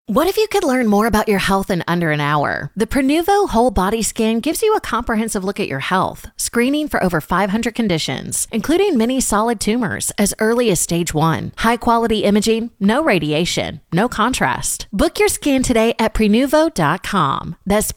What if you could learn more about your health in under an hour? The Prenuvo Whole Body Scan gives you a comprehensive look at your health, screening for over 500 conditions, including many solid tumors as early as stage 1. High-quality imaging, no radiation, no contrast. Book your scan today at Prenuvo.com. That's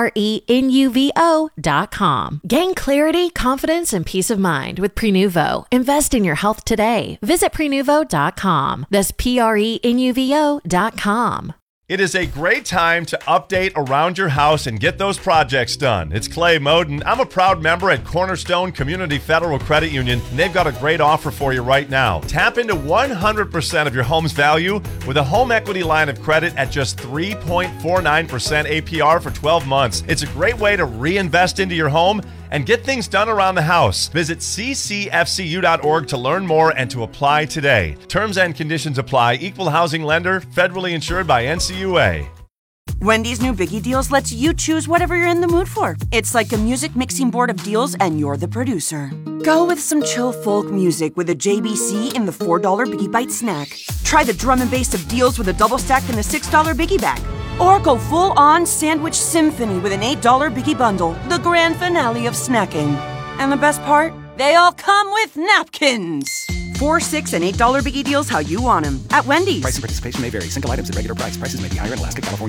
Prenuvo.com. Gain clarity, confidence, and peace of mind with Prenuvo. Invest in your health today. Visit Prenuvo.com. That's Prenuvo.com. It is a great time to update around your house and get those projects done. It's Clay Moden. I'm a proud member at Cornerstone Community Federal Credit Union, and they've got a great offer for you right now. Tap into 100% of your home's value with a home equity line of credit at just 3.49% APR for 12 months. It's a great way to reinvest into your home and get things done around the house. Visit ccfcu.org to learn more and to apply today. Terms and conditions apply. Equal housing lender, federally insured by NCUA. Wendy's new Biggie Deals lets you choose whatever you're in the mood for. It's like a music mixing board of deals, and you're the producer. Go with some chill folk music with a JBC in the $4 Biggie Bite snack. Try the drum and bass of deals with a double stack in the $6 Biggie Bag. Or go full-on sandwich symphony with an $8 Biggie Bundle, the grand finale of snacking. And the best part? They all come with napkins. $4, $6, and $8 Biggie Deals how you want them. At Wendy's. Price and participation may vary. Single items at regular price. Prices may be higher in Alaska, California,